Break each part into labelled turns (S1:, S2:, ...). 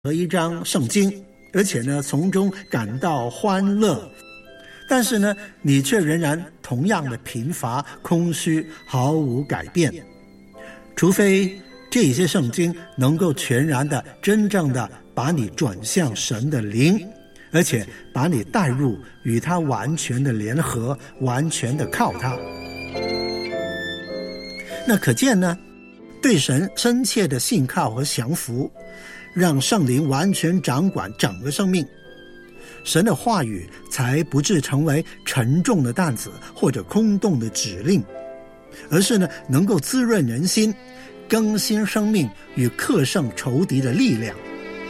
S1: 和一张圣经，而且呢从中感到欢乐，但是呢你却仍然同样的贫乏空虚，毫无改变。除非这些圣经能够全然的真正的把你转向神的灵，而且把你带入与他完全的联合，完全的靠他。那可见呢，对神深切的信靠和降服，让圣灵完全掌管整个生命，神的话语才不致成为沉重的担子或者空洞的指令，而是呢能够滋润人心，更新生命与克胜仇敌的力量。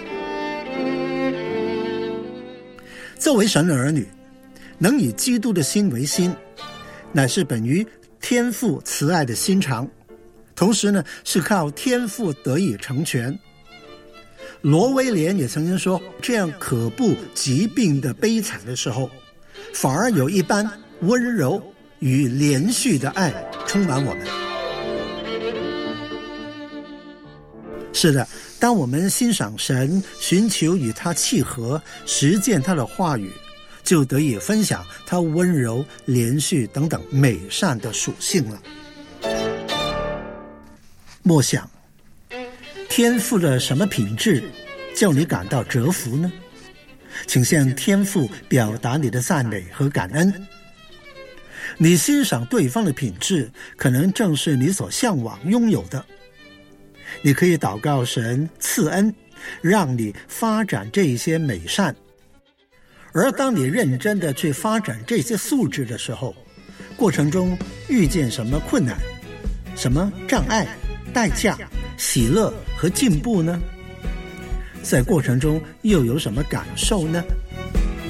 S1: 作为神的儿女，能以基督的心为心，乃是本于天父慈爱的心肠，同时呢是靠天父得以成全。罗威廉也曾经说，这样可怖疾病的悲惨的时候，反而有一般温柔与连续的爱充满我们。是的，当我们欣赏神，寻求与他契合，实践他的话语，就得以分享他温柔、连续等等美善的属性了。默想，天父的什么品质叫你感到折服呢？请向天父表达你的赞美和感恩。你欣赏对方的品质，可能正是你所向往拥有的。你可以祷告神赐恩，让你发展这一些美善。而当你认真的去发展这些素质的时候，过程中遇见什么困难、什么障碍、代价、喜乐和进步呢？在过程中又有什么感受呢？